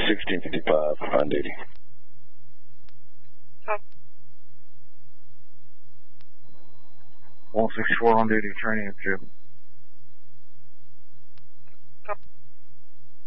1655 on duty. Okay. 164 on duty, training objective.